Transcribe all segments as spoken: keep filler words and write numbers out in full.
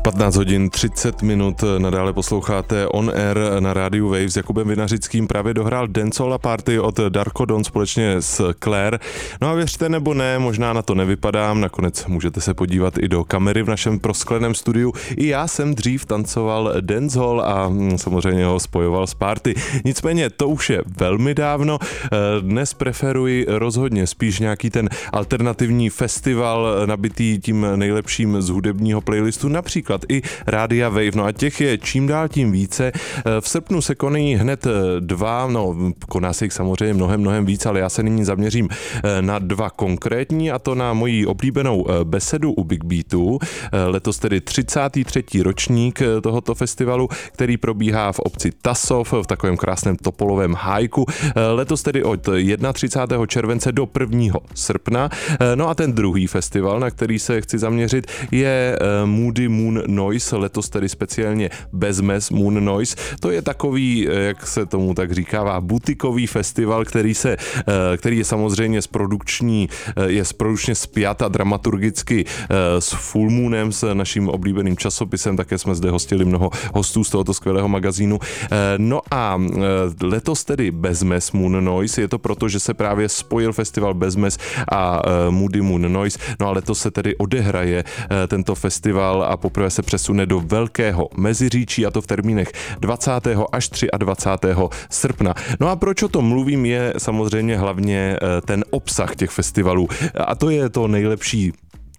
patnáct hodin třicet minut, nadále posloucháte On Air na rádiu Wave s Jakubem Vinařickým. Právě dohrál Dancehall Party od Darko Don společně s Claire. No a věřte nebo ne, možná na to nevypadám, nakonec můžete se podívat i do kamery v našem proskleném studiu. I já jsem dřív tancoval dancehall a samozřejmě ho spojoval s party. Nicméně to už je velmi dávno. Dnes preferuji rozhodně spíš nějaký ten alternativní festival nabitý tím nejlepším z hudebního playlistu, například i Rádia Wave, no a těch je čím dál tím více. V srpnu se konají hned dva, no koná se jich samozřejmě mnohem, mnohem víc, ale já se nyní zaměřím na dva konkrétní, a to na moji oblíbenou besedu u Big Beatu. Letos tedy třicátý třetí ročník tohoto festivalu, který probíhá v obci Tasov v takovém krásném topolovém hájku. Letos tedy od třicátého prvního července do prvního srpna. No a ten druhý festival, na který se chci zaměřit, je Moody Moon Noise, letos tedy speciálně Bezmes Moon Noise. To je takový, jak se tomu tak říkává, butikový festival, který se, který je samozřejmě s produkční, je produkčně spjat a dramaturgicky s Full Moonem, s naším oblíbeným časopisem, také jsme zde hostili mnoho hostů z tohoto skvělého magazínu. No a letos tedy Bezmes Moon Noise, je to proto, že se právě spojil festival Bezmes a Moody Moon Noise, no a letos se tedy odehraje tento festival a poprvé se přesune do Velkého Meziříčí, a to v termínech dvacátého až dvacátého třetího srpna. No a proč o tom mluvím, je samozřejmě hlavně ten obsah těch festivalů, a to je to nejlepší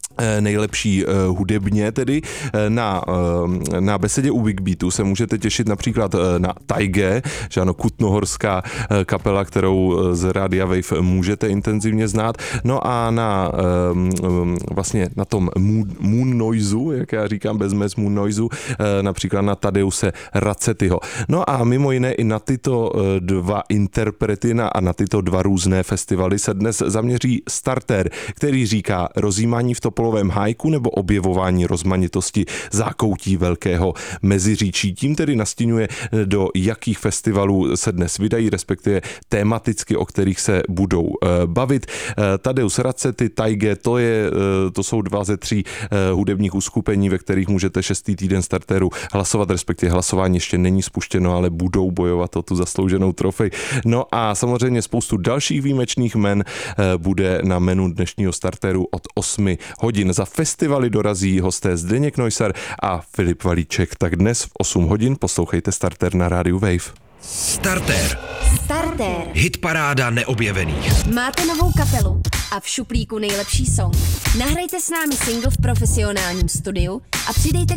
nejlepší uh, hudebně tedy. Na, uh, na besedě u Big Beatu se můžete těšit například uh, na Taige, že ano, kutnohorská uh, kapela, kterou uh, z Rádia Wave můžete intenzivně znát. No a na um, um, vlastně na tom Moon, moon Noiseu, jak já říkám, Bezmes Moon Noiseu, uh, například na Tadeuse Racetyho. No a mimo jiné i na tyto uh, dva interprety na, a na tyto dva různé festivaly se dnes zaměří Starter, který říká rozjímání v topolovém hájku nebo objevování rozmanitosti zákoutí Velkého Meziříčí. Tím tedy nastínuje, do jakých festivalů se dnes vydají, respektive tématicky, o kterých se budou uh, bavit. Uh, Tadeus Racety, Taige, to, je, uh, to jsou dva ze tří uh, hudebních uskupení, ve kterých můžete šestý týden Starteru hlasovat, respektive hlasování ještě není spuštěno, ale budou bojovat o tu zaslouženou trofej. No a samozřejmě spoustu dalších výjimečných men uh, bude na menu dnešního Starteru od osmi hodin. Za festivaly dorazí hosté Zdeněk Neusar a Filip Valíček. Tak dnes v osm hodin poslouchejte Starter na rádiu Wave. Starter. Starter. Hitparáda neobjevených. Máte novou kapelu a v šuplíku nejlepší song. Nahrajte s námi single v profesionálním studiu a přidejte